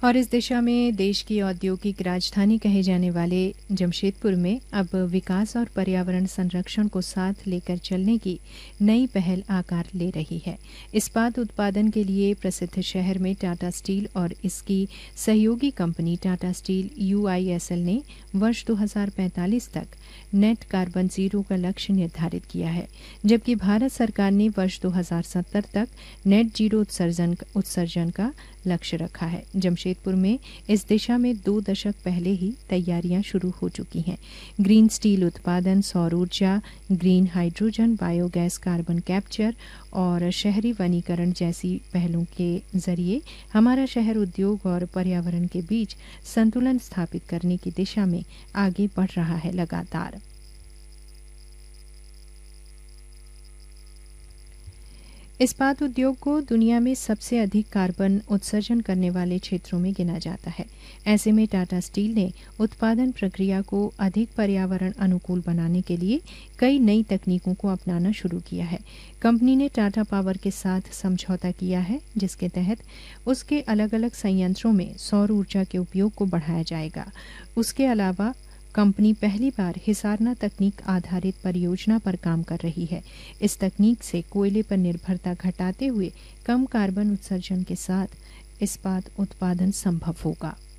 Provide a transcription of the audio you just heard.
और इस दिशा में देश की औद्योगिक राजधानी कहे जाने वाले जमशेदपुर में अब विकास और पर्यावरण संरक्षण को साथ लेकर चलने की नई पहल आकार ले रही है। इस्पात उत्पादन के लिए प्रसिद्ध शहर में टाटा स्टील और इसकी सहयोगी कंपनी टाटा स्टील यूआईएसएल ने वर्ष 2045 तक नेट कार्बन जीरो का लक्ष्य निर्धारित किया है, जबकि भारत सरकार ने वर्ष 2070 तक नेट जीरो उत्सर्जन का लक्ष्य रखा है। जमशेदपुर में इस दिशा में 2 दशक पहले ही तैयारियां शुरू हो चुकी हैं। ग्रीन स्टील उत्पादन, सौर ऊर्जा, green hydrogen, biogas, carbon capture और शहरी वनीकरण जैसी पहलों के जरिए हमारा शहर उद्योग और पर्यावरण के बीच संतुलन स्थापित करने की दिशा में आगे बढ़ रहा है लगातार। इस्पात उद्योग को दुनिया में सबसे अधिक कार्बन उत्सर्जन करने वाले क्षेत्रों में गिना जाता है। ऐसे में टाटा स्टील ने उत्पादन प्रक्रिया को अधिक पर्यावरण अनुकूल बनाने के लिए कई नई तकनीकों को अपनाना शुरू किया है। कंपनी ने टाटा पावर के साथ समझौता किया है, जिसके तहत उसके अलग-अलग संयंत्रों में सौर ऊर्जा के उपयोग को बढ़ाया जाएगा। उसके अलावा कंपनी पहली बार हिसारना तकनीक आधारित परियोजना पर काम कर रही है। इस तकनीक से कोयले पर निर्भरता घटाते हुए कम कार्बन उत्सर्जन के साथ इस्पात उत्पादन संभव होगा।